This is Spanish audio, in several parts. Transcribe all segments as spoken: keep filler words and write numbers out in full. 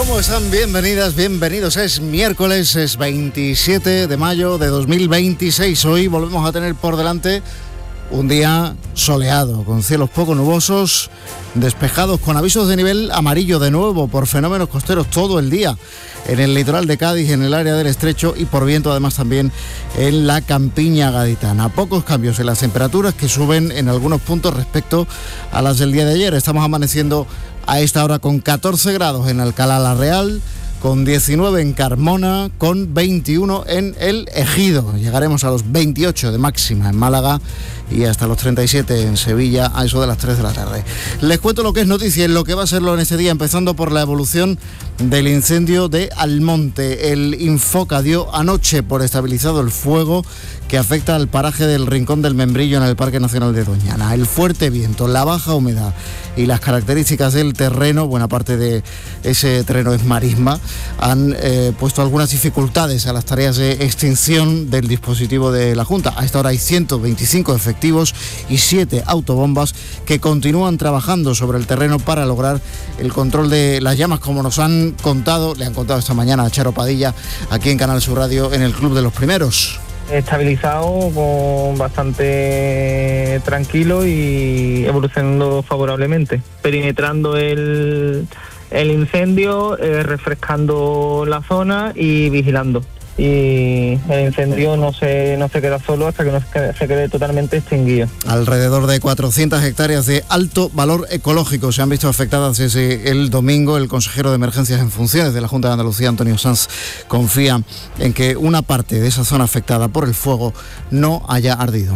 ¿Cómo están? Bienvenidas, bienvenidos. Es miércoles, es veintisiete de mayo de dos mil veintiséis. Hoy volvemos a tener por delante un día soleado, con cielos poco nubosos, despejados, con avisos de nivel amarillo de nuevo por fenómenos costeros todo el día en el litoral de Cádiz, en el área del Estrecho y por viento además también en la campiña gaditana. Pocos cambios en las temperaturas, que suben en algunos puntos respecto a las del día de ayer. Estamos amaneciendo a esta hora con catorce grados en Alcalá la Real, con diecinueve en Carmona, con veintiuno en El Ejido. Llegaremos a los veintiocho de máxima en Málaga y hasta los treinta y siete en Sevilla a eso de las tres de la tarde. Les cuento lo que es noticia y lo que va a serlo en este día, empezando por la evolución del incendio de Almonte. El Infoca dio anoche por estabilizado el fuego que afecta al paraje del Rincón del Membrillo en el Parque Nacional de Doñana. El fuerte viento, la baja humedad y las características del terreno, buena parte de ese terreno es marisma, han eh, puesto algunas dificultades a las tareas de extinción del dispositivo de la Junta. A esta hora hay ciento veinticinco efectivos y siete autobombas que continúan trabajando sobre el terreno para lograr el control de las llamas, como nos han contado, le han contado esta mañana a Charo Padilla, aquí en Canal Sur Radio, en el Club de los Primeros. Estabilizado, con bastante tranquilo y evolucionando favorablemente, perimetrando el, el incendio, eh, refrescando la zona y vigilando. Y el incendio no se, no se queda solo hasta que no se quede, se quede totalmente extinguido. Alrededor de cuatrocientas hectáreas de alto valor ecológico se han visto afectadas desde el domingo. El consejero de Emergencias en funciones de la Junta de Andalucía, Antonio Sanz, confía en que una parte de esa zona afectada por el fuego no haya ardido.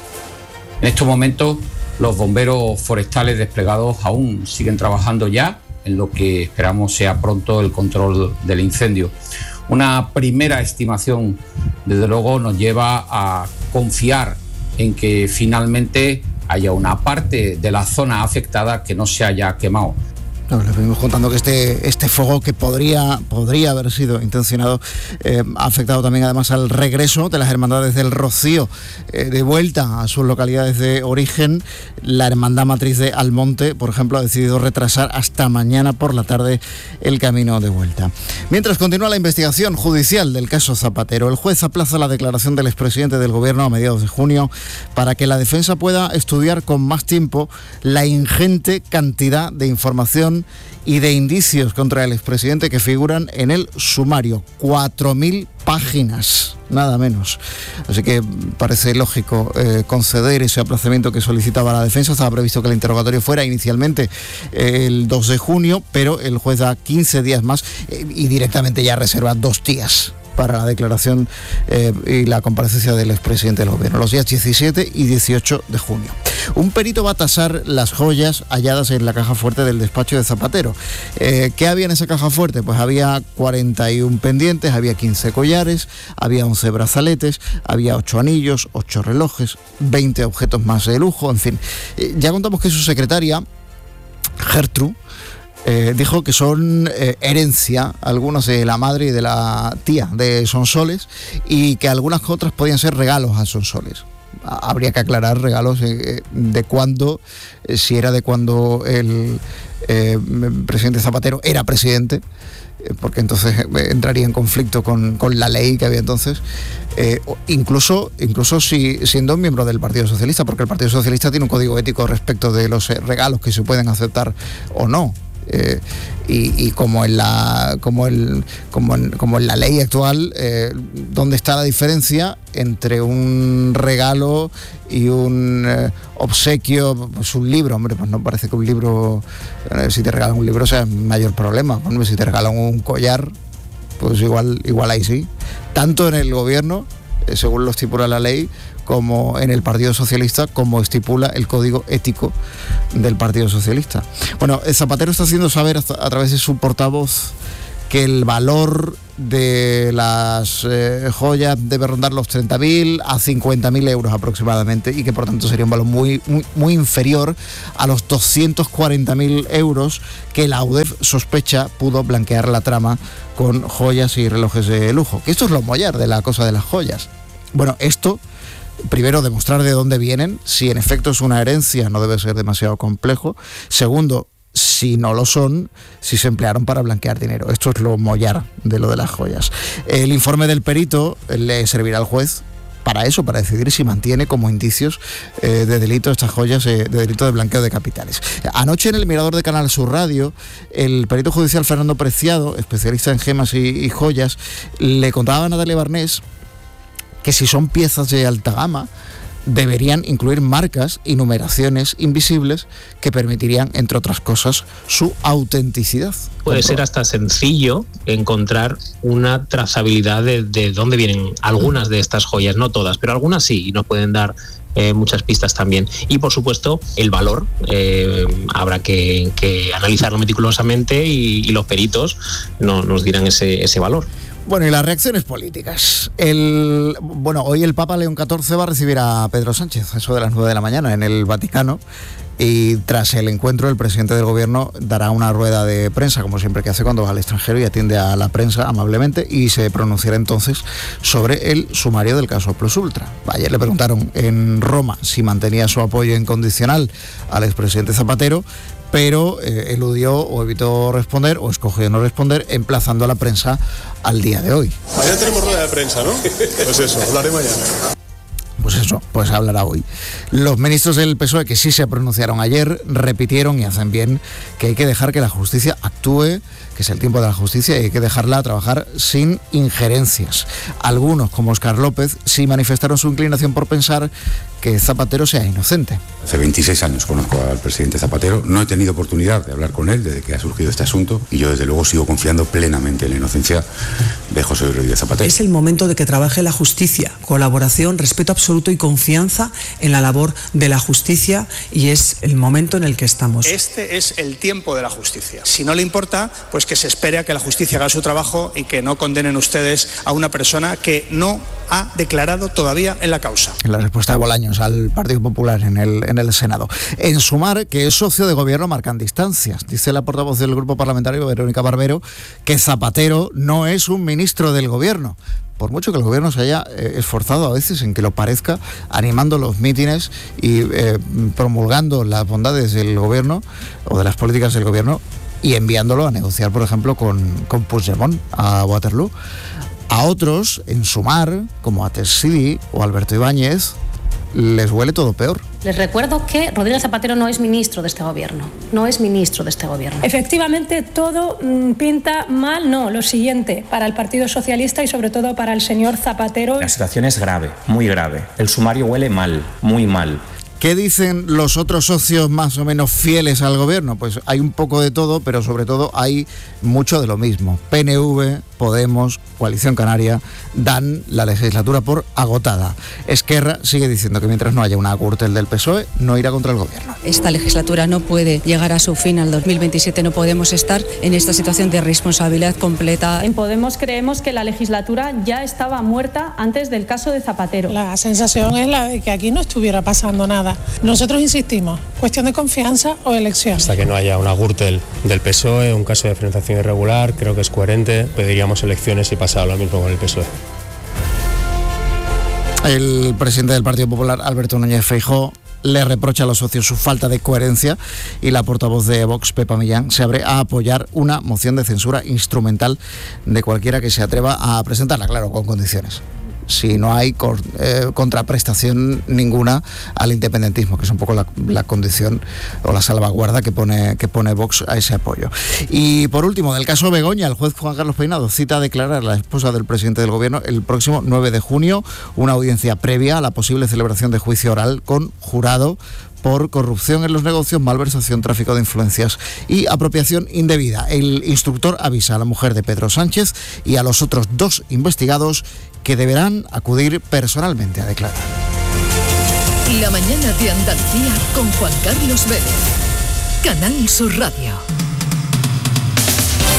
En estos momentos, los bomberos forestales desplegados aún siguen trabajando ya en lo que esperamos sea pronto el control del incendio. Una primera estimación, desde luego, nos lleva a confiar en que finalmente haya una parte de la zona afectada que no se haya quemado. No, les venimos contando que este, este fuego, que podría, podría haber sido intencionado, eh, ha afectado también además al regreso de las hermandades del Rocío eh, de vuelta a sus localidades de origen. La hermandad matriz de Almonte, por ejemplo, ha decidido retrasar hasta mañana por la tarde el camino de vuelta. Mientras continúa la investigación judicial del caso Zapatero, el juez aplaza la declaración del expresidente del Gobierno a mediados de junio para que la defensa pueda estudiar con más tiempo la ingente cantidad de información y de indicios contra el expresidente que figuran en el sumario. cuatro mil páginas, nada menos. Así que parece lógico eh, conceder ese aplazamiento que solicitaba la defensa. Estaba previsto que el interrogatorio fuera inicialmente eh, el dos de junio, pero el juez da quince días más eh, y directamente ya reserva dos días para la declaración eh, y la comparecencia del expresidente del Gobierno, los días diecisiete y dieciocho de junio. Un perito va a tasar las joyas halladas en la caja fuerte del despacho de Zapatero. Eh, ¿Qué había en esa caja fuerte? Pues había cuarenta y uno pendientes, había quince collares, había once brazaletes, había ocho anillos, ocho relojes, veinte objetos más de lujo, en fin. Eh, ya contamos que su secretaria, Gertrude, Eh, dijo que son eh, herencia, algunos de la madre y de la tía de Sonsoles, y que algunas otras podían ser regalos a Sonsoles. Habría que aclarar regalos eh, de cuándo, eh, si era de cuando el eh, presidente Zapatero era presidente, eh, porque entonces eh, entraría en conflicto con, con la ley que había entonces, eh, incluso, incluso si siendo miembro del Partido Socialista, porque el Partido Socialista tiene un código ético respecto de los eh, regalos que se pueden aceptar o no. Eh, y, y como en la como el como en, como en la ley actual, eh, ¿dónde está la diferencia entre un regalo y un eh, obsequio? Pues un libro, hombre, pues no parece que un libro, eh, si te regalan un libro sea mayor problema. Bueno, si te regalan un collar, pues igual igual ahí sí. Tanto en el Gobierno, eh, según lo estipula la ley, como en el Partido Socialista, como estipula el código ético del Partido Socialista. Bueno, Zapatero está haciendo saber a través de su portavoz que el valor de las eh, joyas debe rondar los treinta mil a cincuenta mil euros aproximadamente, y que por tanto sería un valor muy, muy, muy inferior a los doscientos cuarenta mil euros que la U D E F sospecha pudo blanquear la trama con joyas y relojes de lujo. Que esto es lo mollar de la cosa de las joyas. Bueno, esto, primero, demostrar de dónde vienen. Si en efecto es una herencia, no debe ser demasiado complejo. Segundo, si no lo son, si se emplearon para blanquear dinero. Esto es lo mollar de lo de las joyas. El informe del perito le servirá al juez para eso, para decidir si mantiene como indicios eh, de delito estas joyas, eh, de delito de blanqueo de capitales. Anoche en el Mirador de Canal Sur Radio, el perito judicial Fernando Preciado, especialista en gemas y, y joyas, le contaba a Natalia Barnés que si son piezas de alta gama, deberían incluir marcas y numeraciones invisibles que permitirían, entre otras cosas, su autenticidad. Puede ser hasta sencillo encontrar una trazabilidad de, de dónde vienen algunas de estas joyas, no todas, pero algunas sí, y nos pueden dar eh, muchas pistas también. Y por supuesto, el valor, eh, habrá que, que analizarlo meticulosamente y, y los peritos no, nos dirán ese, ese valor. Bueno, y las reacciones políticas. El, bueno, hoy el Papa León catorce va a recibir a Pedro Sánchez, eso de las nueve de la mañana, en el Vaticano. Y tras el encuentro, el presidente del gobierno dará una rueda de prensa, como siempre que hace cuando va al extranjero y atiende a la prensa amablemente, y se pronunciará entonces sobre el sumario del caso Plus Ultra. Ayer le preguntaron en Roma si mantenía su apoyo incondicional al expresidente Zapatero, pero eh, eludió o evitó responder o escogió no responder, emplazando a la prensa al día de hoy. Mañana tenemos rueda de prensa, ¿no? Pues eso, hablaré mañana. Pues eso, pues hablará hoy. Los ministros del P S O E, que sí se pronunciaron ayer, repitieron, y hacen bien, que hay que dejar que la justicia actúe, que es el tiempo de la justicia, y hay que dejarla trabajar sin injerencias. Algunos, como Óscar López, sí manifestaron su inclinación por pensar que Zapatero sea inocente. Hace veintiséis años conozco al presidente Zapatero, no he tenido oportunidad de hablar con él desde que ha surgido este asunto, y yo desde luego sigo confiando plenamente en la inocencia de José Luis Rodríguez Zapatero. Es el momento de que trabaje la justicia, colaboración, respeto absoluto y confianza en la labor de la justicia, y es el momento en el que estamos. Este es el tiempo de la justicia. Si no le importa, pues que se espere a que la justicia haga su trabajo y que no condenen ustedes a una persona que no ha declarado todavía en la causa. La respuesta de Bolaños al Partido Popular en el, en el Senado. En Sumar, que es socio de gobierno, marcan distancias. Dice la portavoz del grupo parlamentario, Verónica Barbero, que Zapatero no es un ministro del gobierno. Por mucho que el gobierno se haya eh, esforzado a veces en que lo parezca, animando los mítines y eh, promulgando las bondades del gobierno o de las políticas del gobierno, y enviándolo a negociar, por ejemplo, con, con Puigdemont a Waterloo. A otros, en Sumar, como a Tessidi o Alberto Ibáñez, les huele todo peor. Les recuerdo que Rodríguez Zapatero no es ministro de este gobierno, no es ministro de este gobierno. Efectivamente, todo mmm, pinta mal, no, lo siguiente, para el Partido Socialista y sobre todo para el señor Zapatero. La situación es grave, muy grave. El sumario huele mal, muy mal. ¿Qué dicen los otros socios más o menos fieles al gobierno? Pues hay un poco de todo, pero sobre todo hay mucho de lo mismo. P N V, Podemos, Coalición Canaria dan la legislatura por agotada. Esquerra sigue diciendo que mientras no haya una Gürtel del P S O E, no irá contra el gobierno. Esta legislatura no puede llegar a su fin al dos mil veintisiete, no podemos estar en esta situación de responsabilidad completa. En Podemos creemos que la legislatura ya estaba muerta antes del caso de Zapatero. La sensación es la de que aquí no estuviera pasando nada. Nosotros insistimos, cuestión de confianza o elección. Hasta que no haya una Gürtel del P S O E, un caso de financiación irregular, creo que es coherente, pediríamos elecciones y pasar lo mismo con el P S O E. El presidente del Partido Popular, Alberto Núñez Feijóo, le reprocha a los socios su falta de coherencia, y la portavoz de Vox, Pepa Millán, se abre a apoyar una moción de censura instrumental de cualquiera que se atreva a presentarla, claro, con condiciones. Si no hay cor, eh, contraprestación ninguna al independentismo, que es un poco la, la condición o la salvaguarda que pone, que pone Vox a ese apoyo. Y por último, del caso Begoña, el juez Juan Carlos Peinado cita a declarar a la esposa del presidente del gobierno el próximo nueve de junio, una audiencia previa a la posible celebración de juicio oral con jurado por corrupción en los negocios, malversación, tráfico de influencias y apropiación indebida. El instructor avisa a la mujer de Pedro Sánchez y a los otros dos investigados que deberán acudir personalmente a declarar. La mañana de Andalucía con Juan Carlos Vélez. Canal Sur Radio.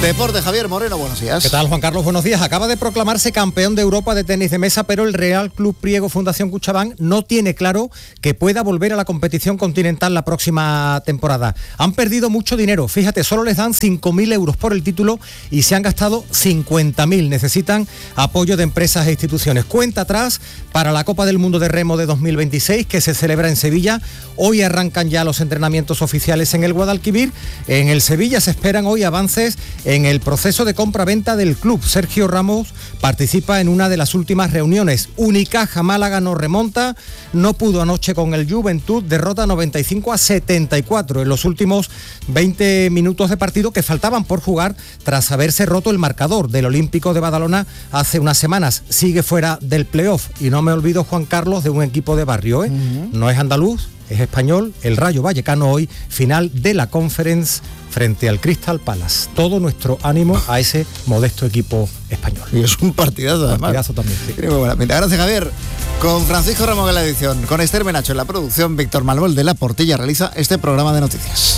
Deporte, Javier Moreno, buenos días. ¿Qué tal, Juan Carlos? Buenos días. Acaba de proclamarse campeón de Europa de tenis de mesa, pero el Real Club Priego Fundación Cuchabán no tiene claro que pueda volver a la competición continental la próxima temporada. Han perdido mucho dinero. Fíjate, solo les dan cinco mil euros por el título y se han gastado cincuenta mil. Necesitan apoyo de empresas e instituciones. Cuenta atrás para la Copa del Mundo de Remo de dos mil veintiséis, que se celebra en Sevilla. Hoy arrancan ya los entrenamientos oficiales en el Guadalquivir. En el Sevilla se esperan hoy avances en el proceso de compra-venta del club. Sergio Ramos participa en una de las últimas reuniones. Unicaja Málaga no remonta, no pudo anoche con el Juventud, derrota noventa y cinco a setenta y cuatro en los últimos veinte minutos de partido que faltaban por jugar tras haberse roto el marcador del Olímpico de Badalona hace unas semanas. Sigue fuera del playoff y no me olvido, Juan Carlos, de un equipo de barrio, ¿eh? Uh-huh. No es andaluz, es español, el Rayo Vallecano hoy, final de la Conference frente al Crystal Palace. Todo nuestro ánimo a ese modesto equipo español. Y es un partidazo, además. Partidazo también, sí. Muy buena pinta. Gracias, Javier. Con Francisco Ramón en la edición, con Esther Menacho en la producción, Víctor Manuel de la Portilla realiza este programa de noticias.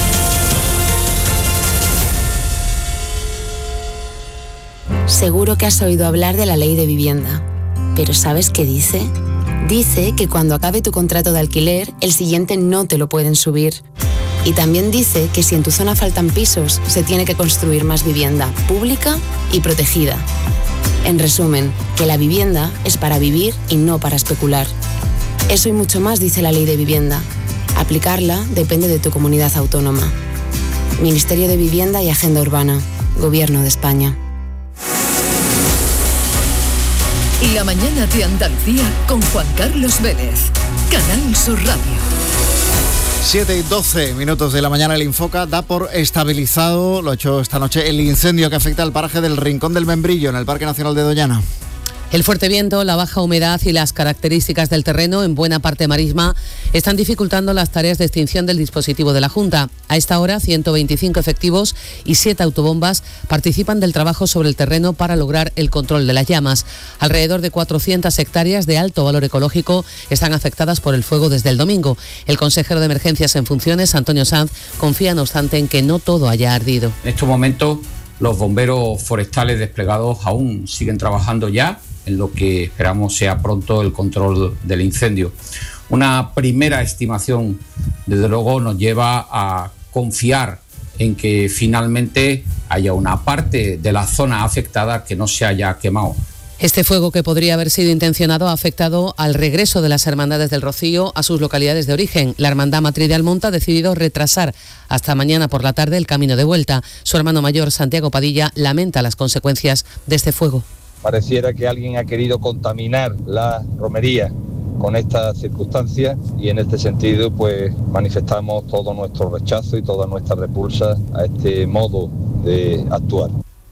Seguro que has oído hablar de la ley de vivienda, pero ¿sabes qué dice? Dice que cuando acabe tu contrato de alquiler, el siguiente no te lo pueden subir. Y también dice que si en tu zona faltan pisos, se tiene que construir más vivienda pública y protegida. En resumen, que la vivienda es para vivir y no para especular. Eso y mucho más dice la ley de vivienda. Aplicarla depende de tu comunidad autónoma. Ministerio de Vivienda y Agenda Urbana. Gobierno de España. La mañana de Andalucía con Juan Carlos Vélez. Canal Sur Radio. siete y doce minutos de la mañana. El Infoca da por estabilizado, lo ha hecho esta noche, el incendio que afecta al paraje del Rincón del Membrillo en el Parque Nacional de Doñana. El fuerte viento, la baja humedad y las características del terreno, en buena parte marisma, están dificultando las tareas de extinción del dispositivo de la Junta. A esta hora, ciento veinticinco efectivos y siete autobombas participan del trabajo sobre el terreno para lograr el control de las llamas. Alrededor de cuatrocientas hectáreas de alto valor ecológico están afectadas por el fuego desde el domingo. El consejero de Emergencias en funciones, Antonio Sanz, confía no obstante en que no todo haya ardido. En estos momentos, los bomberos forestales desplegados aún siguen trabajando ya en lo que esperamos sea pronto el control del incendio. Una primera estimación, desde luego, nos lleva a confiar en que finalmente haya una parte de la zona afectada que no se haya quemado. Este fuego, que podría haber sido intencionado, ha afectado al regreso de las Hermandades del Rocío a sus localidades de origen. La Hermandad Matriz de Almonte ha decidido retrasar hasta mañana por la tarde el camino de vuelta. Su hermano mayor, Santiago Padilla, lamenta las consecuencias de este fuego. Pareciera que alguien ha querido contaminar la romería con estas circunstancias y en este sentido pues manifestamos todo nuestro rechazo y toda nuestra repulsa a este modo de actuar.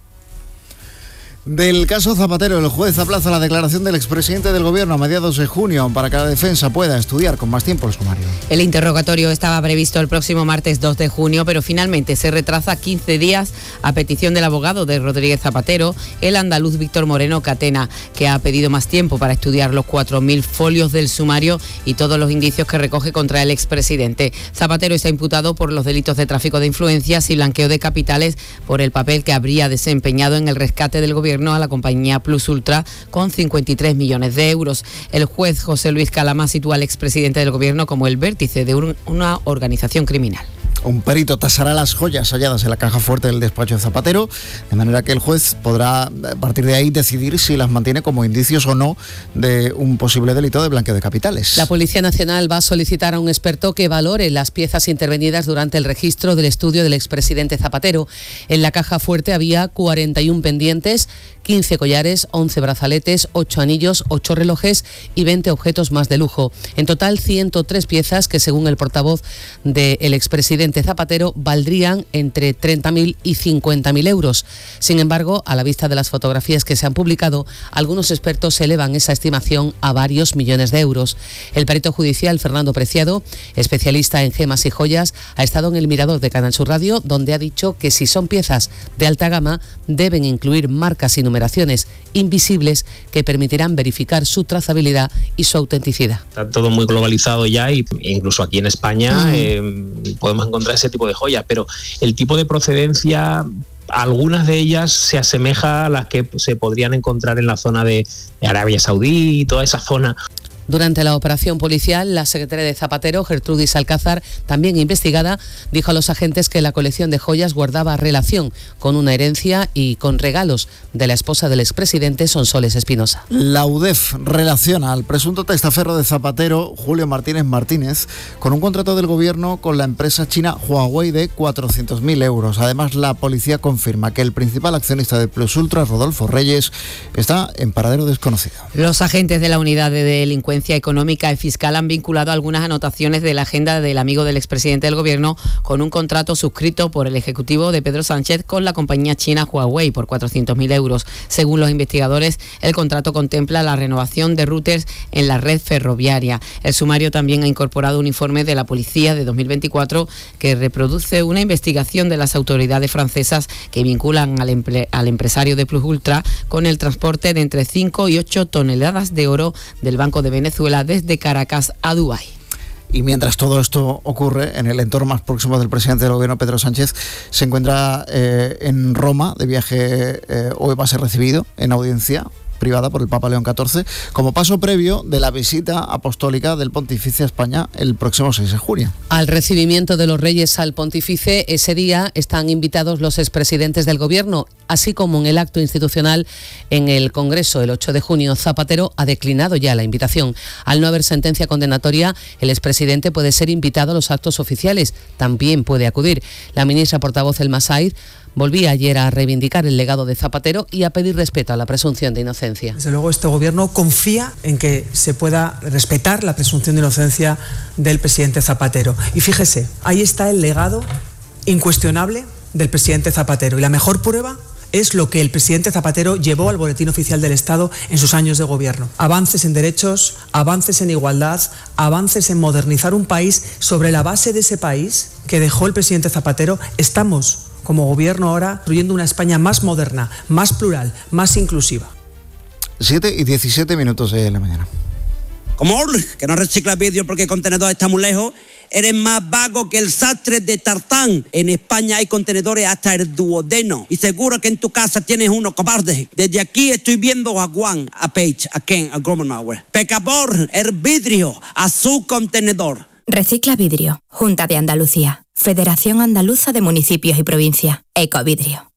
Del caso Zapatero, el juez aplaza la declaración del expresidente del Gobierno a mediados de junio para que la defensa pueda estudiar con más tiempo el sumario. El interrogatorio estaba previsto el próximo martes dos de junio, pero finalmente se retrasa quince días a petición del abogado de Rodríguez Zapatero, el andaluz Víctor Moreno Catena, que ha pedido más tiempo para estudiar los cuatro mil folios del sumario y todos los indicios que recoge contra el expresidente. Zapatero está imputado por los delitos de tráfico de influencias y blanqueo de capitales por el papel que habría desempeñado en el rescate del Gobierno a la compañía Plus Ultra con cincuenta y tres millones de euros. El juez José Luis Calamá sitúa al expresidente del Gobierno como el vértice de un, una organización criminal. Un perito tasará las joyas halladas en la caja fuerte del despacho de Zapatero, de manera que el juez podrá, a partir de ahí, decidir si las mantiene como indicios o no de un posible delito de blanqueo de capitales. La Policía Nacional va a solicitar a un experto que valore las piezas intervenidas durante el registro del estudio del expresidente Zapatero. En la caja fuerte había cuarenta y uno pendientes, quince collares, once brazaletes, ocho anillos, ocho relojes y veinte objetos más de lujo. En total, ciento tres piezas que, según el portavoz del expresidente Zapatero, valdrían entre treinta mil y cincuenta mil euros. Sin embargo, a la vista de las fotografías que se han publicado, algunos expertos elevan esa estimación a varios millones de euros. El perito judicial Fernando Preciado, especialista en gemas y joyas, ha estado en el Mirador de Canal Sur Radio, donde ha dicho que si son piezas de alta gama, deben incluir marcas y numeraciones invisibles que permitirán verificar su trazabilidad y su autenticidad. Está todo muy globalizado ya y incluso aquí en España mm. eh, podemos encontrar ese tipo de joyas, pero el tipo de procedencia algunas de ellas se asemejan a las que se podrían encontrar en la zona de Arabia Saudí y toda esa zona. Durante la operación policial, la secretaria de Zapatero, Gertrudis Alcázar, también investigada, dijo a los agentes que la colección de joyas guardaba relación con una herencia y con regalos de la esposa del expresidente, Sonsoles Espinosa. La U D E F relaciona al presunto testaferro de Zapatero, Julio Martínez Martínez, con un contrato del gobierno con la empresa china Huawei de cuatrocientos mil euros. Además, la policía confirma que el principal accionista de Plus Ultra, Rodolfo Reyes, está en paradero desconocido. Los agentes de la unidad de delincuencia económica y fiscal han vinculado algunas anotaciones de la agenda del amigo del expresidente del gobierno con un contrato suscrito por el ejecutivo de Pedro Sánchez con la compañía china Huawei por cuatrocientos mil euros. Según los investigadores, el contrato contempla la renovación de routers en la red ferroviaria. El sumario también ha incorporado un informe de la policía de dos mil veinticuatro que reproduce una investigación de las autoridades francesas que vinculan al, empre- al empresario de Plus Ultra con el transporte de entre cinco y ocho toneladas de oro del Banco de Venezuela Venezuela desde Caracas a Dubái. Y mientras todo esto ocurre, en el entorno más próximo del presidente del gobierno, Pedro Sánchez, se encuentra eh, en Roma de viaje. Eh, hoy va a ser recibido en audiencia privada por el Papa León catorce, como paso previo de la visita apostólica del pontífice a España el próximo seis de junio. Al recibimiento de los reyes al pontífice, ese día están invitados los expresidentes del gobierno, así como en el acto institucional en el Congreso el ocho de junio. Zapatero ha declinado ya la invitación. Al no haber sentencia condenatoria, el expresidente puede ser invitado a los actos oficiales, también puede acudir. La ministra portavoz Elma Said volvía ayer a reivindicar el legado de Zapatero y a pedir respeto a la presunción de inocencia. Desde luego, este gobierno confía en que se pueda respetar la presunción de inocencia del presidente Zapatero. Y fíjese, ahí está el legado incuestionable del presidente Zapatero. Y la mejor prueba es lo que el presidente Zapatero llevó al Boletín Oficial del Estado en sus años de gobierno. Avances en derechos, avances en igualdad, avances en modernizar un país. Sobre la base de ese país que dejó el presidente Zapatero, estamos como gobierno ahora construyendo una España más moderna, más plural, más inclusiva. siete y diecisiete minutos de la mañana. Como que no reciclas vidrio porque el contenedor está muy lejos, eres más vago que el sastre de Tartán. En España hay contenedores hasta el duodeno y seguro que en tu casa tienes uno, cobarde. Desde aquí estoy viendo a Juan, a Paige, a Ken, a Gromenauer. Pecador, el vidrio a su contenedor. Recicla vidrio. Junta de Andalucía. Federación Andaluza de Municipios y Provincias. Ecovidrio.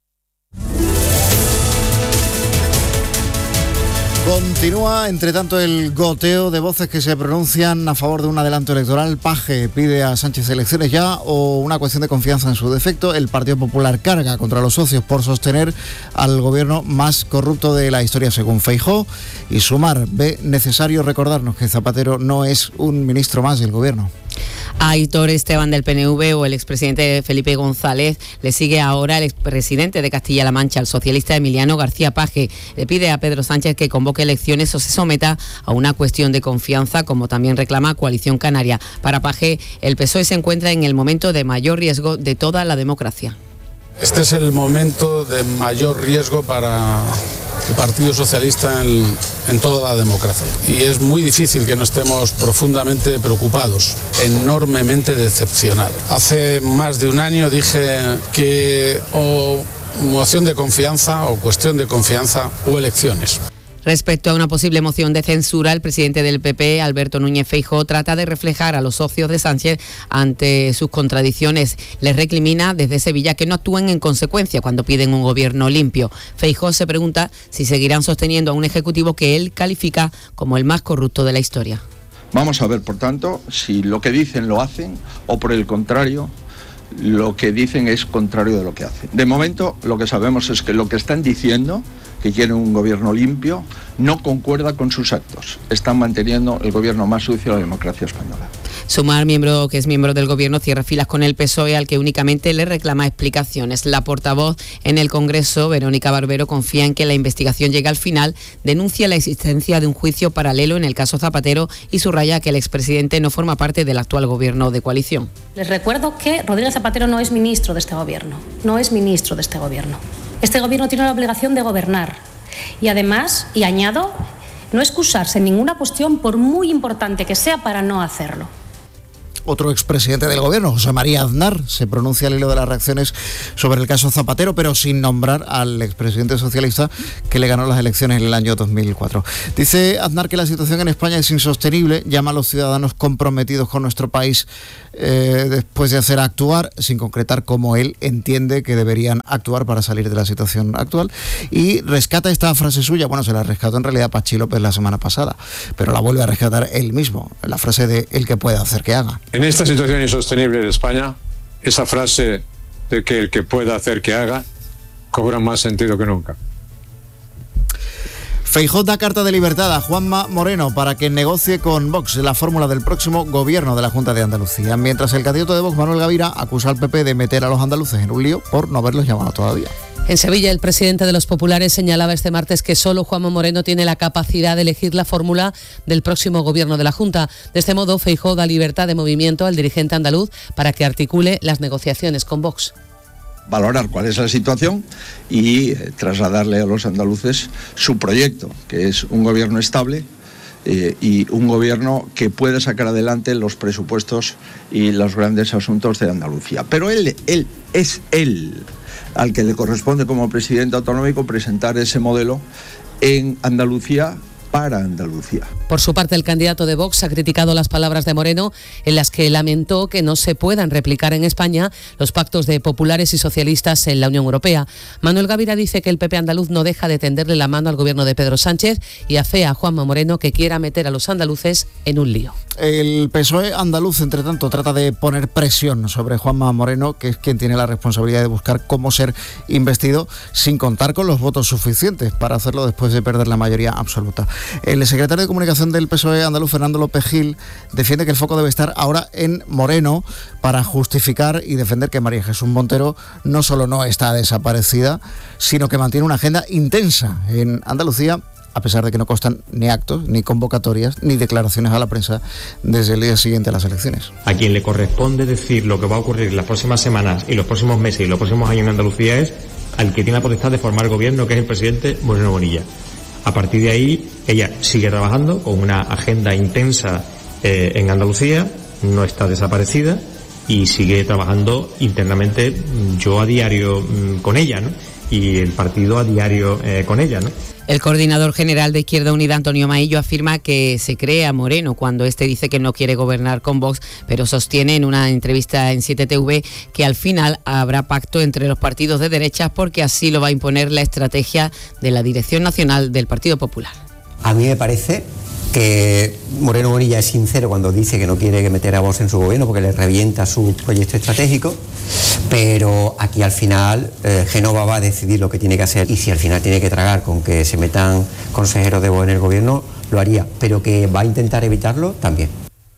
Continúa, entre tanto, el goteo de voces que se pronuncian a favor de un adelanto electoral. Paje pide a Sánchez elecciones ya o una cuestión de confianza en su defecto. El Partido Popular carga contra los socios por sostener al gobierno más corrupto de la historia, según Feijóo. Y Sumar ve necesario recordarnos que Zapatero no es un ministro más del gobierno. A Aitor Esteban del P N V o el expresidente Felipe González le sigue ahora el expresidente de Castilla-La Mancha, el socialista Emiliano García Paje. Le pide a Pedro Sánchez que convoque elecciones o se someta a una cuestión de confianza, como también reclama Coalición Canaria. Para Paje, el P S O E se encuentra en el momento de mayor riesgo de toda la democracia. Este es el momento de mayor riesgo para el Partido Socialista en, en toda la democracia. Y es muy difícil que no estemos profundamente preocupados, enormemente decepcionados. Hace más de un año dije que o moción de confianza o cuestión de confianza o elecciones. Respecto a una posible moción de censura, el presidente del P P, Alberto Núñez Feijóo, trata de reflejar a los socios de Sánchez ante sus contradicciones. Les recrimina desde Sevilla que no actúen en consecuencia cuando piden un gobierno limpio. Feijóo se pregunta si seguirán sosteniendo a un ejecutivo que él califica como el más corrupto de la historia. Vamos a ver, por tanto, si lo que dicen lo hacen o, por el contrario, lo que dicen es contrario de lo que hacen. De momento, lo que sabemos es que lo que están diciendo, que quieren un gobierno limpio, no concuerda con sus actos. Están manteniendo el gobierno más sucio de la democracia española. Sumar, miembro que es miembro del gobierno, cierra filas con el P S O E, al que únicamente le reclama explicaciones. La portavoz en el Congreso, Verónica Barbero, confía en que la investigación llegue al final, denuncia la existencia de un juicio paralelo en el caso Zapatero y subraya que el expresidente no forma parte del actual gobierno de coalición. Les recuerdo que Rodríguez Zapatero no es ministro de este gobierno, no es ministro de este gobierno. Este gobierno tiene la obligación de gobernar y además, y añado, no excusarse en ninguna cuestión por muy importante que sea para no hacerlo. otro expresidente del gobierno, José María Aznar, se pronuncia al hilo de las reacciones sobre el caso Zapatero, pero sin nombrar al expresidente socialista que le ganó las elecciones en el año dos mil cuatro. Dice Aznar que la situación en España es insostenible, llama a los ciudadanos comprometidos con nuestro país eh, después de hacer actuar, sin concretar cómo él entiende que deberían actuar para salir de la situación actual, y rescata esta frase suya, bueno, se la rescató en realidad Pachi López la semana pasada, pero la vuelve a rescatar él mismo, la frase de el que pueda hacer que haga. En esta situación insostenible de España, esa frase de que el que pueda hacer que haga cobra más sentido que nunca. Feijóo da carta de libertad a Juanma Moreno para que negocie con Vox la fórmula del próximo gobierno de la Junta de Andalucía, mientras el candidato de Vox, Manuel Gavira, acusa al P P de meter a los andaluces en un lío por no haberlos llamado todavía. En Sevilla, el presidente de los populares señalaba este martes que solo Juanma Moreno tiene la capacidad de elegir la fórmula del próximo gobierno de la Junta. De este modo, Feijóo da libertad de movimiento al dirigente andaluz para que articule las negociaciones con Vox. Valorar cuál es la situación y eh, trasladarle a los andaluces su proyecto, que es un gobierno estable eh, y un gobierno que pueda sacar adelante los presupuestos y los grandes asuntos de Andalucía. Pero él, él es él al que le corresponde como presidente autonómico presentar ese modelo en Andalucía para Andalucía. Por su parte, el candidato de Vox ha criticado las palabras de Moreno, en las que lamentó que no se puedan replicar en España los pactos de populares y socialistas en la Unión Europea. Manuel Gavira dice que el P P andaluz no deja de tenderle la mano al gobierno de Pedro Sánchez y afea a Juanma Moreno que quiera meter a los andaluces en un lío. El P S O E andaluz, entre tanto, trata de poner presión sobre Juanma Moreno, que es quien tiene la responsabilidad de buscar cómo ser investido sin contar con los votos suficientes para hacerlo después de perder la mayoría absoluta. El secretario de Comunicación del P S O E andaluz, Fernando López Gil, defiende que el foco debe estar ahora en Moreno para justificar y defender que María Jesús Montero no solo no está desaparecida, sino que mantiene una agenda intensa en Andalucía, a pesar de que no constan ni actos, ni convocatorias, ni declaraciones a la prensa desde el día siguiente a las elecciones. A quien le corresponde decir lo que va a ocurrir las próximas semanas y los próximos meses y los próximos años en Andalucía es al que tiene la potestad de formar gobierno, que es el presidente Moreno Bonilla. A partir de ahí, ella sigue trabajando con una agenda intensa eh, en Andalucía, no está desaparecida y sigue trabajando internamente, yo a diario mmm, con ella, ¿no? Y el partido a diario eh, con ella, ¿no? El coordinador general de Izquierda Unida, Antonio Maillo, afirma que se cree a Moreno cuando este dice que no quiere gobernar con Vox, pero sostiene en una entrevista en siete T V que al final habrá pacto entre los partidos de derechas porque así lo va a imponer la estrategia de la Dirección Nacional del Partido Popular. A mí me parece que Moreno Bonilla es sincero cuando dice que no quiere meter a Vox en su gobierno porque le revienta su proyecto estratégico, pero aquí al final eh, Génova va a decidir lo que tiene que hacer y si al final tiene que tragar con que se metan consejeros de Vox en el gobierno, lo haría, pero que va a intentar evitarlo también.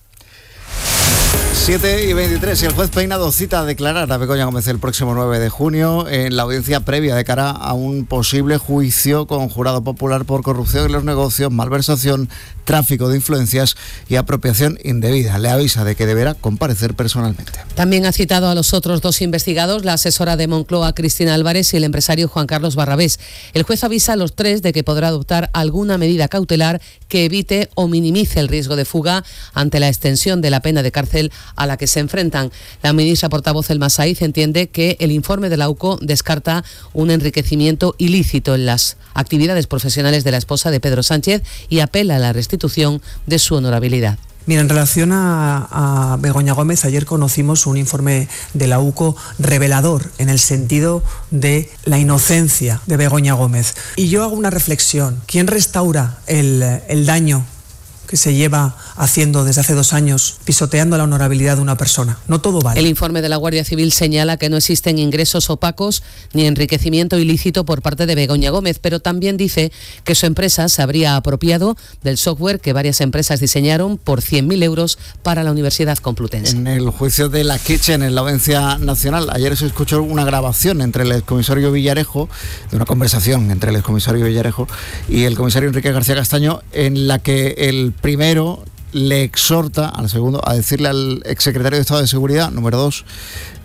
siete y veintitrés, y el juez Peinado cita a declarar a Begoña Gómez el próximo nueve de junio en la audiencia previa de cara a un posible juicio con jurado popular por corrupción en los negocios, malversación, tráfico de influencias y apropiación indebida. Le avisa de que deberá comparecer personalmente. También ha citado a los otros dos investigados, la asesora de Moncloa, Cristina Álvarez, y el empresario Juan Carlos Barrabés. El juez avisa a los tres de que podrá adoptar alguna medida cautelar que evite o minimice el riesgo de fuga ante la extensión de la pena de cárcel a la que se enfrentan. La ministra portavoz Elma Saiz entiende que el informe de la U C O descarta un enriquecimiento ilícito en las actividades profesionales de la esposa de Pedro Sánchez y apela a la restitución de su honorabilidad. Mira, en relación a, a Begoña Gómez, ayer conocimos un informe de la U C O revelador en el sentido de la inocencia de Begoña Gómez. Y yo hago una reflexión. ¿Quién restaura el, el daño que se lleva haciendo desde hace dos años, pisoteando la honorabilidad de una persona? No todo vale. El informe de la Guardia Civil señala que no existen ingresos opacos ni enriquecimiento ilícito por parte de Begoña Gómez, pero también dice que su empresa se habría apropiado del software que varias empresas diseñaron por cien mil euros para la Universidad Complutense. En el juicio de la Kitchen en la Audiencia Nacional, ayer se escuchó una grabación entre el excomisario Villarejo, de una conversación entre el excomisario Villarejo y el comisario Enrique García Castaño, en la que el primero le exhorta al segundo a decirle al exsecretario de Estado de Seguridad, número dos,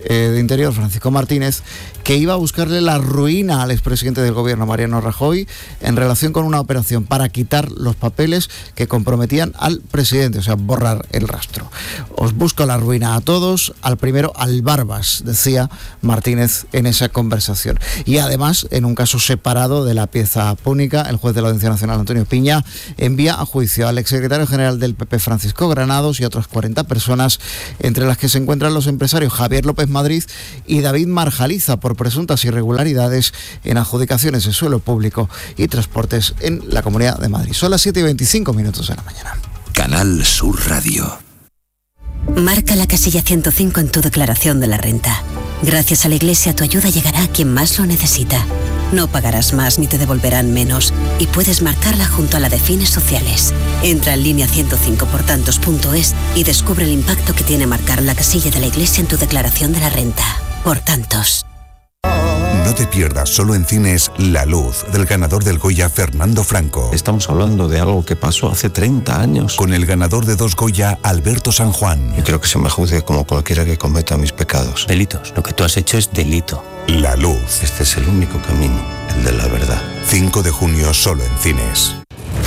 eh, de Interior, Francisco Martínez, que iba a buscarle la ruina al expresidente del gobierno, Mariano Rajoy, en relación con una operación para quitar los papeles que comprometían al presidente, o sea, borrar el rastro. Os busco la ruina a todos, al primero al Barbas, decía Martínez en esa conversación. Y además, en un caso separado de la pieza púnica, el juez de la Audiencia Nacional, Antonio Piña, envía a juicio al exsecretario general del P P, Francisco Granados, y otras cuarenta personas, entre las que se encuentran los empresarios Javier López Madrid y David Marjaliza, por presuntas irregularidades en adjudicaciones de suelo público y transportes en la Comunidad de Madrid. Son las siete y veinticinco minutos de la mañana. Canal Sur Radio. Marca la casilla ciento cinco en tu declaración de la renta. Gracias a la Iglesia, tu ayuda llegará a quien más lo necesita. No pagarás más ni te devolverán menos, y puedes marcarla junto a la de fines sociales. Entra en línea ciento cinco por tantos punto es y descubre el impacto que tiene marcar la casilla de la Iglesia en tu declaración de la renta. Por tantos. No te pierdas solo en cines La Luz, del ganador del Goya, Fernando Franco. Estamos hablando de algo que pasó hace treinta años. Con el ganador de dos Goya, Alberto San Juan. Y creo que se me juzgue como cualquiera que cometa mis pecados. Delitos. Lo que tú has hecho es delito. La Luz. Este es el único camino, el de la verdad. cinco de junio solo en cines.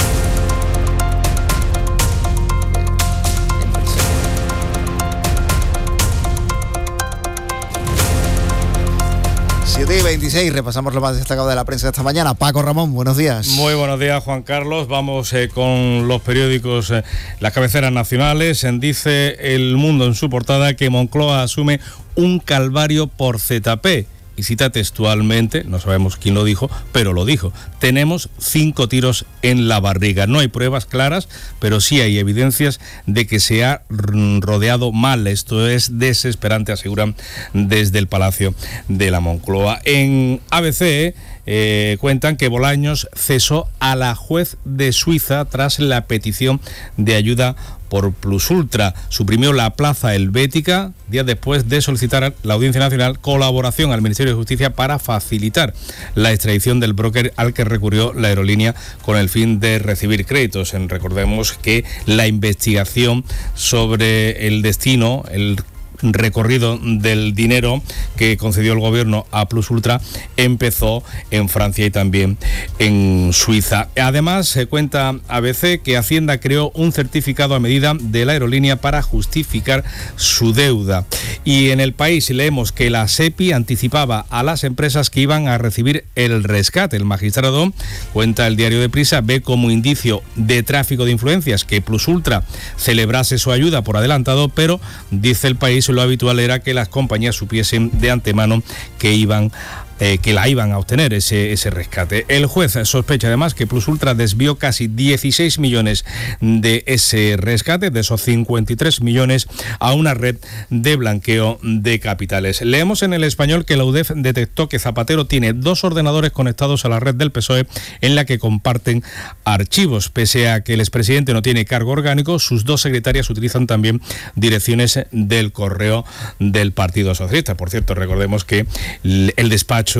siete y veintiséis, repasamos lo más destacado de la prensa de esta mañana. Paco Ramón, buenos días. Muy buenos días, Juan Carlos. Vamos eh, con los periódicos, eh, las cabeceras nacionales. Dice El Mundo en su portada que Moncloa asume un calvario por Z P. Y cita textualmente, no sabemos quién lo dijo, pero lo dijo: tenemos cinco tiros en la barriga. No hay pruebas claras, pero sí hay evidencias de que se ha rodeado mal. Esto es desesperante, aseguran desde el Palacio de la Moncloa. En A B C eh, cuentan que Bolaños cesó a la juez de Suiza tras la petición de ayuda por Plus Ultra. Suprimió la plaza helvética días después de solicitar a la Audiencia Nacional colaboración al Ministerio de Justicia para facilitar la extradición del broker al que recurrió la aerolínea con el fin de recibir créditos. Recordemos que la investigación sobre el destino, el recorrido del dinero que concedió el gobierno a Plus Ultra empezó en Francia y también en Suiza. Además, se cuenta A B C que Hacienda creó un certificado a medida de la aerolínea para justificar su deuda. Y en El País leemos que la SEPI anticipaba a las empresas que iban a recibir el rescate. El magistrado, cuenta el diario de Prisa, ve como indicio de tráfico de influencias que Plus Ultra celebrase su ayuda por adelantado, pero dice El País, lo habitual era que las compañías supiesen de antemano que iban Eh, que la iban a obtener ese, ese rescate. El juez sospecha además que Plus Ultra desvió casi dieciséis millones de ese rescate, de esos cincuenta y tres millones, a una red de blanqueo de capitales. Leemos en El Español que la U D E F detectó que Zapatero tiene dos ordenadores conectados a la red del P S O E en la que comparten archivos. Pese a que el expresidente no tiene cargo orgánico, sus dos secretarias utilizan también direcciones del correo del Partido Socialista. Por cierto, recordemos que el despacho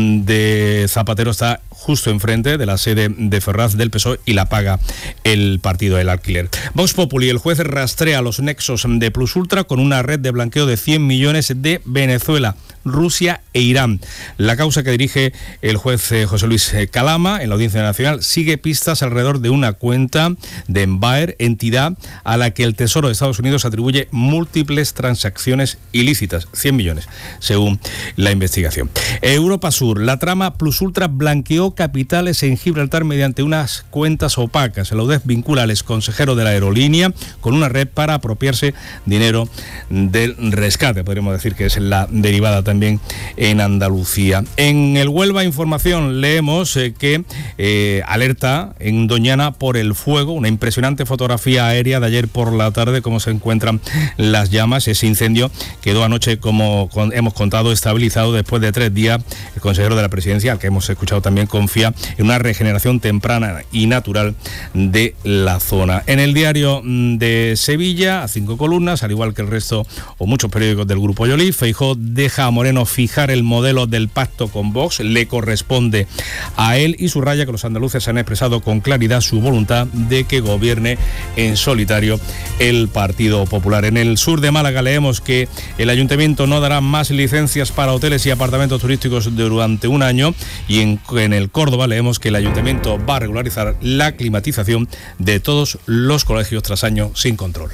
de Zapatero está justo enfrente de la sede de Ferraz del P S O E y la paga el partido del alquiler. Vox Populi, el juez rastrea los nexos de Plus Ultra con una red de blanqueo de cien millones de Venezuela, Rusia e Irán. La causa que dirige el juez José Luis Calama en la Audiencia Nacional sigue pistas alrededor de una cuenta de Embaer, entidad a la que el Tesoro de Estados Unidos atribuye múltiples transacciones ilícitas, cien millones, según la investigación. Europa Sur, la trama Plus Ultra blanqueó capitales en Gibraltar mediante unas cuentas opacas. La U D E F vincula al exconsejero de la aerolínea con una red para apropiarse dinero del rescate. Podríamos decir que es la derivada también en Andalucía. En el Huelva Información leemos eh, que eh, alerta en Doñana por el fuego, una impresionante fotografía aérea de ayer por la tarde, cómo se encuentran las llamas. Ese incendio quedó anoche, como con, hemos contado, estabilizado después de tres días. El consejero de la Presidencia, al que hemos escuchado también confía en una regeneración temprana y natural de la zona. En el diario de Sevilla, a cinco columnas, al igual que el resto o muchos periódicos del Grupo Yolí, Feijóo deja a Moreno fijar el modelo del pacto con Vox, le corresponde a él, y subraya que los andaluces han expresado con claridad su voluntad de que gobierne en solitario el Partido Popular. En el sur de Málaga leemos que el ayuntamiento no dará más licencias para hoteles y apartamentos turísticos durante un año, y en, en el Córdoba leemos que el ayuntamiento va a regularizar la climatización de todos los colegios tras años sin control.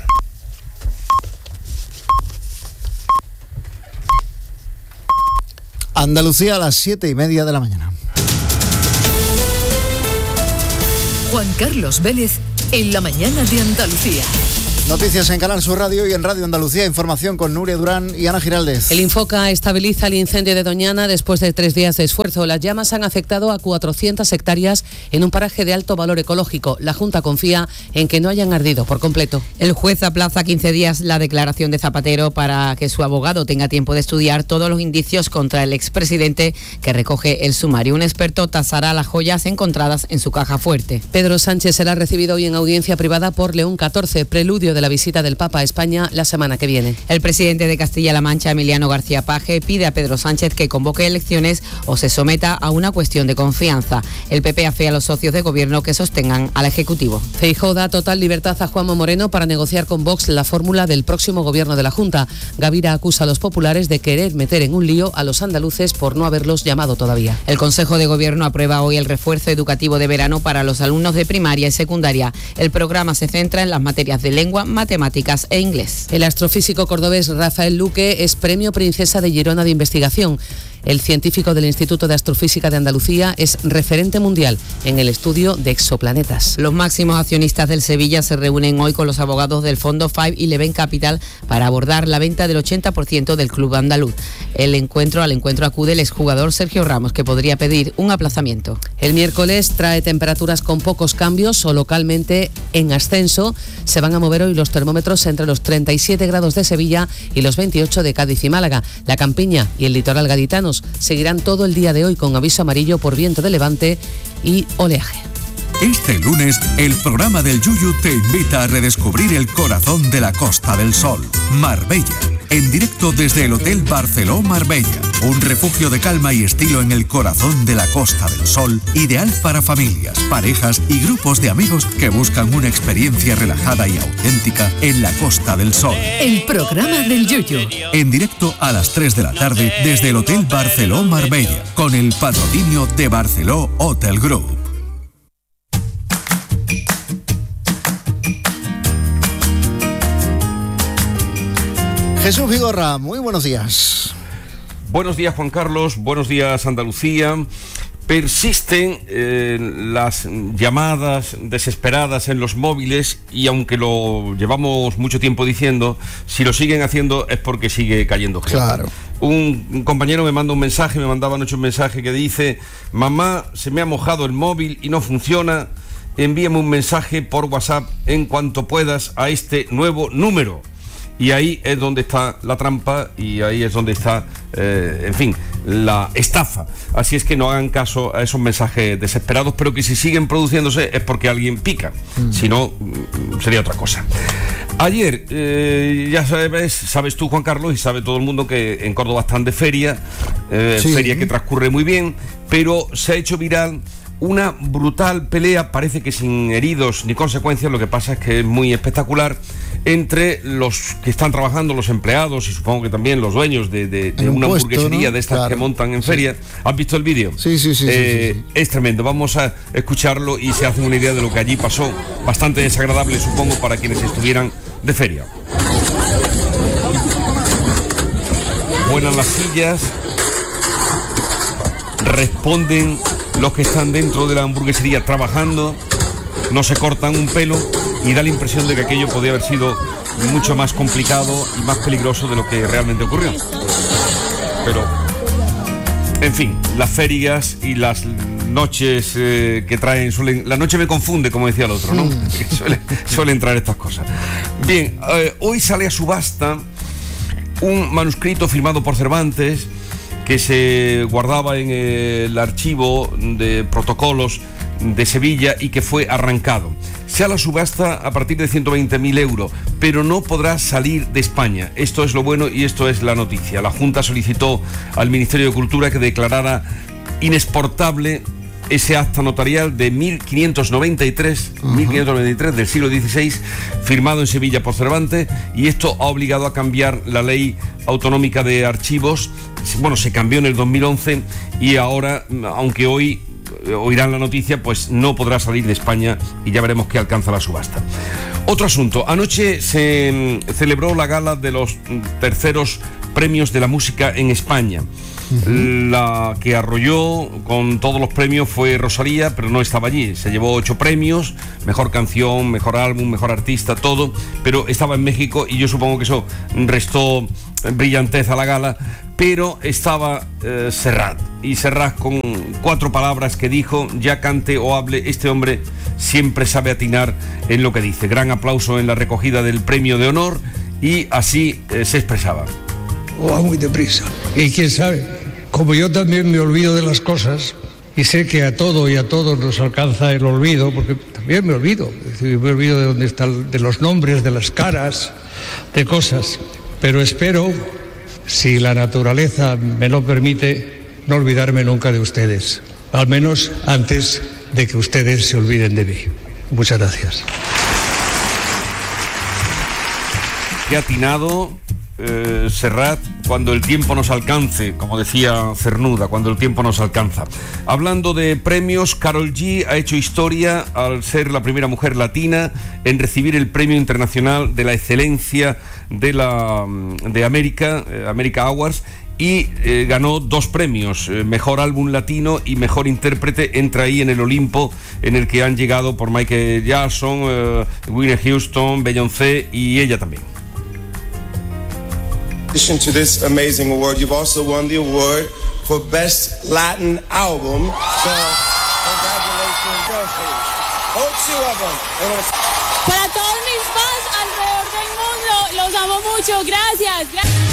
Andalucía a las siete y media de la mañana. Juan Carlos Vélez en la mañana de Andalucía. Noticias en Canal Sur Radio y en Radio Andalucía. Información con Nuria Durán y Ana Giraldez. El Infoca estabiliza el incendio de Doñana después de tres días de esfuerzo. Las llamas han afectado a cuatrocientas hectáreas en un paraje de alto valor ecológico. La Junta confía en que no hayan ardido por completo. El juez aplaza quince días la declaración de Zapatero para que su abogado tenga tiempo de estudiar todos los indicios contra el expresidente que recoge el sumario. Un experto tasará las joyas encontradas en su caja fuerte. Pedro Sánchez será recibido hoy en audiencia privada por León catorce, preludio de la visita del Papa a España la semana que viene. El presidente de Castilla-La Mancha, Emiliano García Paje, pide a Pedro Sánchez que convoque elecciones o se someta a una cuestión de confianza. El P P afea a los socios de gobierno que sostengan al Ejecutivo. Feijóo da total libertad a Juanma Moreno para negociar con Vox la fórmula del próximo gobierno de la Junta. Gavira acusa a los populares de querer meter en un lío a los andaluces por no haberlos llamado todavía. El Consejo de Gobierno aprueba hoy el refuerzo educativo de verano para los alumnos de primaria y secundaria. El programa se centra en las materias de lengua, matemáticas e inglés. El astrofísico cordobés Rafael Luque es Premio Princesa de Girona de Investigación. El científico del Instituto de Astrofísica de Andalucía es referente mundial en el estudio de exoplanetas. Los máximos accionistas del Sevilla se reúnen hoy con los abogados del fondo Five Eleven Capital para abordar la venta del ochenta por ciento del club andaluz. El encuentro, al encuentro acude el exjugador Sergio Ramos, que podría pedir un aplazamiento. El miércoles trae temperaturas con pocos cambios o localmente en ascenso. Se van a mover hoy los termómetros entre los treinta y siete grados de Sevilla y los veintiocho de Cádiz y Málaga. La Campiña y el litoral gaditano seguirán todo el día de hoy con aviso amarillo por viento de levante y oleaje. Este lunes, el programa del Yuyu te invita a redescubrir el corazón de la Costa del Sol, Marbella. En directo desde el Hotel Barceló Marbella, un refugio de calma y estilo en el corazón de la Costa del Sol, ideal para familias, parejas y grupos de amigos que buscan una experiencia relajada y auténtica en la Costa del Sol. El programa del Yuyu. En directo a las tres de la tarde desde el Hotel Barceló Marbella, con el patrocinio de Barceló Hotel Group. Jesús Vigorra, muy buenos días. Buenos días, Juan Carlos, buenos días, Andalucía. Persisten eh, las llamadas desesperadas en los móviles y aunque lo llevamos mucho tiempo diciendo, si lo siguen haciendo es porque sigue cayendo gente. Claro. Un, un compañero me manda un mensaje, me mandaba anoche un mensaje que dice: mamá, se me ha mojado el móvil y no funciona, envíame un mensaje por WhatsApp en cuanto puedas a este nuevo número. Y ahí es donde está la trampa y ahí es donde está, eh, en fin, la estafa. Así es que no hagan caso a esos mensajes desesperados, pero que si siguen produciéndose es porque alguien pica. Mm. Si no, sería otra cosa. Ayer, eh, ya sabes, sabes tú, Juan Carlos, y sabe todo el mundo que en Córdoba están de feria, eh, sí. feria que transcurre muy bien, pero se ha hecho viral una brutal pelea, parece que sin heridos ni consecuencias, lo que pasa es que es muy espectacular, entre los que están trabajando, los empleados y supongo que también los dueños de, de, de una puesto, hamburguesería, ¿no? De estas claro. que montan en sí. feria. ¿Has visto el vídeo? Sí, sí, sí, eh, sí, sí, sí. Es tremendo, vamos a escucharlo y se hacen una idea de lo que allí pasó, bastante desagradable supongo para quienes estuvieran de feria. Vuelan las sillas, responden los que están dentro de la hamburguesería trabajando, no se cortan un pelo y da la impresión de que aquello podía haber sido mucho más complicado y más peligroso de lo que realmente ocurrió. Pero, en fin, las ferias y las noches eh, que traen, suelen, la noche me confunde, como decía el otro, ¿no? Mm. Suele, suelen traer estas cosas. Bien, eh, hoy sale a subasta un manuscrito firmado por Cervantes, que se guardaba en el archivo de protocolos de Sevilla y que fue arrancado. Se hará la subasta a partir de ciento veinte mil euros, pero no podrá salir de España. Esto es lo bueno y esto es la noticia. La Junta solicitó al Ministerio de Cultura que declarara inexportable ese acta notarial de mil quinientos noventa y tres, uh-huh. mil quinientos noventa y tres del siglo dieciséis, firmado en Sevilla por Cervantes, y esto ha obligado a cambiar la ley autonómica de archivos. Bueno, se cambió en el dos mil once y ahora, aunque hoy oirán la noticia, pues no podrá salir de España y ya veremos qué alcanza la subasta. Otro asunto, anoche se celebró la gala de los terceros premios de la música en España. Uh-huh. La que arrolló con todos los premios fue Rosalía, pero no estaba allí. Se llevó ocho premios, mejor canción, mejor álbum, mejor artista, todo, pero estaba en México y yo supongo que eso restó brillantez a la gala, pero estaba eh, Serrat, y Serrat con cuatro palabras que dijo: ya cante o hable, este hombre siempre sabe atinar en lo que dice. Gran aplauso en la recogida del premio de honor y así eh, se expresaba. O va muy deprisa. Y quién sabe, como yo también me olvido de las cosas y sé que a todo y a todos nos alcanza el olvido, porque también me olvido, es decir, me olvido de dónde están, de los nombres, de las caras, de cosas, pero espero, si la naturaleza me lo permite, no olvidarme nunca de ustedes, al menos antes de que ustedes se olviden de mí. Muchas gracias. Qué atinado eh, Serrat, cuando el tiempo nos alcance, como decía Cernuda, cuando el tiempo nos alcanza. Hablando de premios, Karol G ha hecho historia al ser la primera mujer latina en recibir el Premio Internacional de la Excelencia de la de América, eh, America Awards, y eh, ganó dos premios, eh, mejor álbum latino y mejor intérprete. Entra ahí en el Olimpo en el que han llegado por Michael Jackson, eh, Whitney Houston, Beyoncé y ella también. In addition to this amazing award, you've also won the award for Best Latin Album. So, congratulations, girlfriend. Oh, two of them. Para todos mis fans alrededor del mundo, los amo mucho, gracias.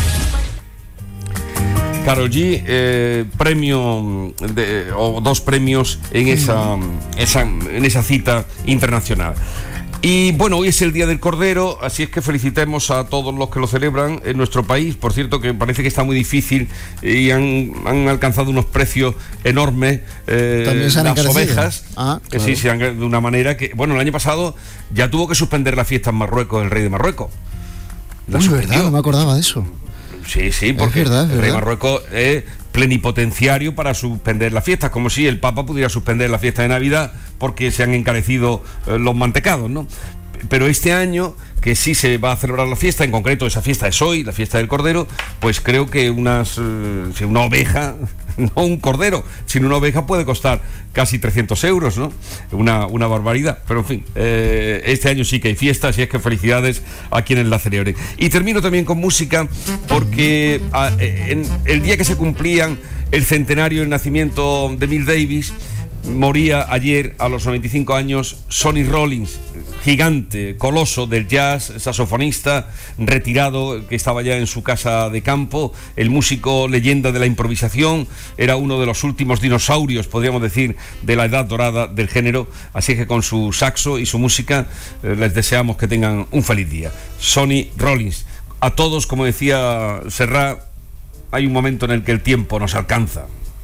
gracias. Karol G, eh, premio de, o dos premios en esa, esa, en esa cita internacional. Y bueno, hoy es el Día del Cordero, así es que felicitemos a todos los que lo celebran en nuestro país. Por cierto, que parece que está muy difícil y han, han alcanzado unos precios enormes eh, las ovejas, ah, que claro. sí, se han, de una manera que, bueno, el año pasado ya tuvo que suspender la fiesta en Marruecos el rey de Marruecos. La es verdad, no me acordaba de eso. Sí, sí, porque es verdad, es el rey verdad. de Marruecos es plenipotenciario para suspender las fiestas, como si el Papa pudiera suspender la fiesta de Navidad porque se han encarecido eh, los mantecados, ¿no? Pero este año, que sí se va a celebrar la fiesta, en concreto esa fiesta es hoy, la fiesta del Cordero, pues creo que unas, eh, una oveja, no un cordero, sino una oveja puede costar casi trescientos euros, ¿no? Una, una barbaridad, pero en fin, eh, este año sí que hay fiesta, así es que felicidades a quienes la celebren. Y termino también con música, porque a, en el día que se cumplían el centenario del nacimiento de Miles Davis, moría ayer a los noventa y cinco años Sonny Rollins, gigante, coloso del jazz, saxofonista retirado que estaba ya en su casa de campo, el músico leyenda de la improvisación, era uno de los últimos dinosaurios, podríamos decir, de la edad dorada del género, así que con su saxo y su música eh, les deseamos que tengan un feliz día. Sonny Rollins. A todos, como decía Serrat, hay un momento en el que el tiempo nos alcanza.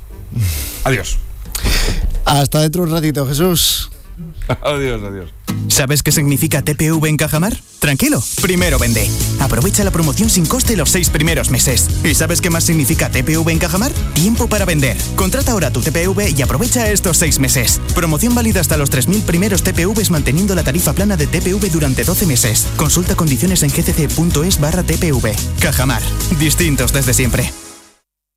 Adiós. Hasta dentro un ratito, Jesús. Adiós, adiós. ¿Sabes qué significa T P V en Cajamar? Tranquilo, primero vende. Aprovecha la promoción sin coste los seis primeros meses. ¿Y sabes qué más significa T P V en Cajamar? Tiempo para vender. Contrata ahora tu T P V y aprovecha estos seis meses. Promoción válida hasta los tres mil primeros T P Vs manteniendo la tarifa plana de T P V durante doce meses. Consulta condiciones en gcc punto es barra T P V. Cajamar. Distintos desde siempre.